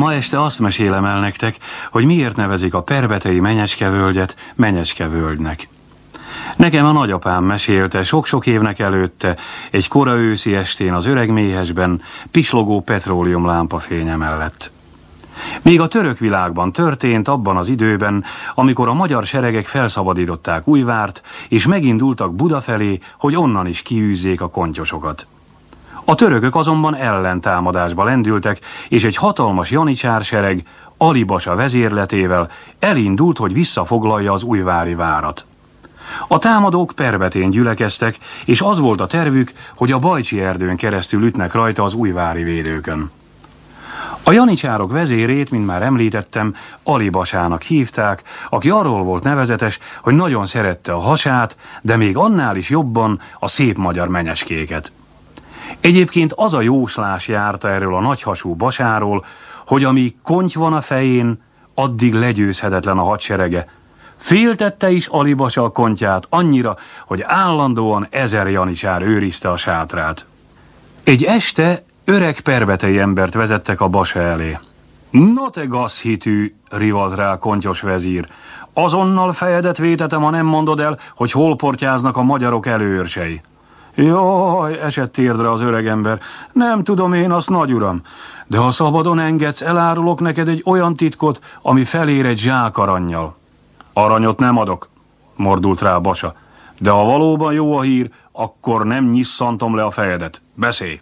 Ma este azt mesélem el nektek, hogy miért nevezik a perbetei Menyecske-völgyet Menyecske-völgynek. Nekem a nagyapám mesélte sok-sok évnek előtte, egy kora őszi estén az Öreg Méhesben, pislogó petróleumlámpa fénye mellett. Még a török világban történt abban az időben, amikor a magyar seregek felszabadították Újvárt, és megindultak Buda felé, hogy onnan is kiűzzék a kontyosokat. A törökök azonban ellentámadásba lendültek, és egy hatalmas janicsár sereg Ali Basa vezérletével elindult, hogy visszafoglalja az újvári várat. A támadók Perbetén gyülekeztek, és az volt a tervük, hogy a Bajcsi erdőn keresztül ütnek rajta az újvári védőkön. A janicsárok vezérét, mint már említettem, Ali Basának hívták, aki arról volt nevezetes, hogy nagyon szerette a hasát, de még annál is jobban a szép magyar menyecskéket. Egyébként az a jóslás járta erről a nagyhasú Basáról, hogy amíg konty van a fején, addig legyőzhetetlen a hadserege. Féltette is Ali Basa a kontyát annyira, hogy állandóan 1000 janicsár őrizte a sátrát. Egy este öreg perbetei embert vezettek a Basa elé. Na te gazhitű, rivalt rá a kontyos vezír. Azonnal fejedet vétetem, ha nem mondod el, hogy hol portyáznak a magyarok előőrsei. Jaj, esett térdre az öregember. Nem tudom én azt, nagyuram. De ha szabadon engedsz, elárulok neked egy olyan titkot, ami felér egy zsák arannyal. Aranyot nem adok, mordult rá a Basa. De ha valóban jó a hír, akkor nem nyisszantom le a fejedet. Beszélj!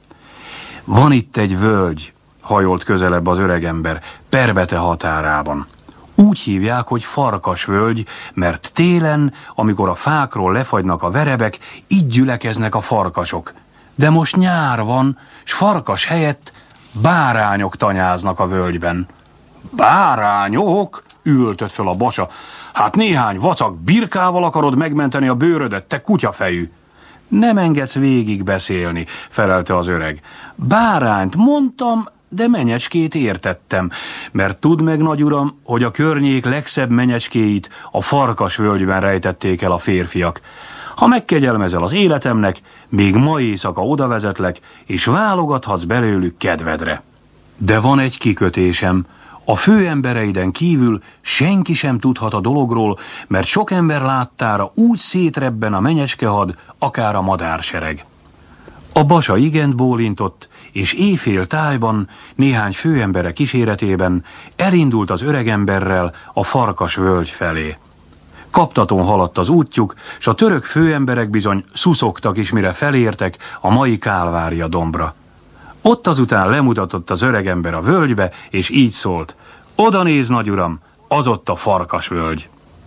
Van itt egy völgy, hajolt közelebb az öregember, Perbete határában. Úgy hívják, hogy Farkasvölgy, mert télen, amikor a fákról lefagynak a verebek, így gyülekeznek a farkasok. De most nyár van, s farkas helyett bárányok tanyáznak a völgyben. Bárányok? Üvöltött föl a Basa. Hát néhány vacak birkával akarod megmenteni a bőrödet, te kutyafejű. Nem engedsz végig beszélni, felelte az öreg. Bárányt mondtam, de menyecskét értettem, mert tudd meg, nagyuram, hogy a környék legszebb menyecskéit a Farkasvölgyben rejtették el a férfiak. Ha megkegyelmezel az életemnek, még ma éjszaka odavezetlek, és válogathatsz belőlük kedvedre. De van egy kikötésem. A főembereiden kívül senki sem tudhat a dologról, mert sok ember láttára úgy szétrebben a menyecskehad, akár a madársereg. A Basa igent bólintott, és éjfél tájban, néhány főembere kíséretében elindult az öregemberrel a Farkasvölgy felé. Kaptaton haladt az útjuk, s a török főemberek bizony szuszogtak is, mire felértek a mai Kálvária dombra. Ott azután lemutatott az öregember a völgybe, és így szólt: oda néz, nagyuram, az ott a Farkasvölgy.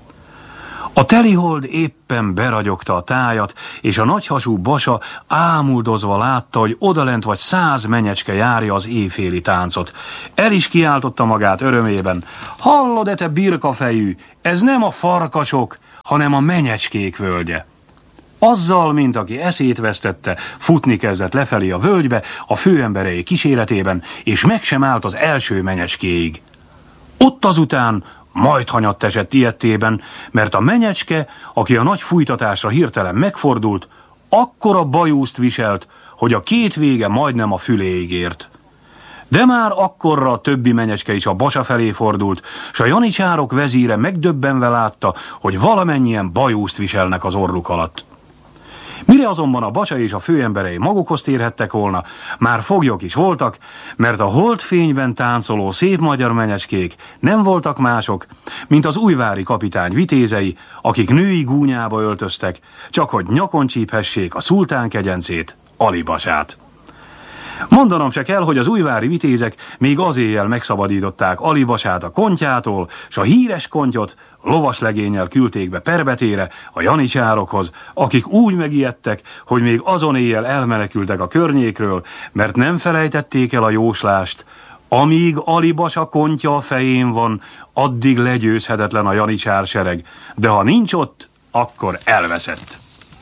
A telihold éppen beragyogta a tájat, és a nagyhasú Basa ámuldozva látta, hogy odalent vagy 100 menyecske járja az éjféli táncot. El is kiáltotta magát örömében: hallod-e, te birkafejű, ez nem a farkasok, hanem a menyecskék völgye. Azzal, mint aki eszét vesztette, futni kezdett lefelé a völgybe a főemberei kíséretében, és meg sem állt az első menyecskéig. Ott azután majd hanyatt esett ijedtében, mert a menyecske, aki a nagy fújtatásra hirtelen megfordult, akkora bajúszt viselt, hogy a két vége majdnem a füléig ért. De már akkorra a többi menyecske is a Basa felé fordult, s a janicsárok vezíre megdöbbenve látta, hogy valamennyien bajúszt viselnek az orruk alatt. Mire azonban a Basa és a főemberei magukhoz térhettek volna, már foglyok is voltak, mert a holdfényben táncoló szép magyar menyecskék nem voltak mások, mint az újvári kapitány vitézei, akik női gúnyába öltöztek, csak hogy nyakon csíphessék a szultán kegyencét, Ali Basát. Mondanom se kell, hogy az újvári vitézek még az éjjel megszabadították Ali Basát a kontyától, s a híres kontyot lovaslegénnyel küldték be Perbetére, a janicsárokhoz, akik úgy megijedtek, hogy még azon éjjel elmenekültek a környékről, mert nem felejtették el a jóslást: amíg Ali Basa kontya a fején van, addig legyőzhetetlen a janicsár sereg, de ha nincs ott, akkor elveszett.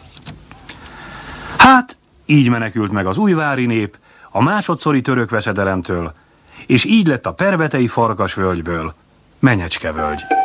Hát, így menekült meg az újvári nép a másodszori török veszedelemtől, és így lett a perbetei Farkasvölgyből Menyecskevölgy.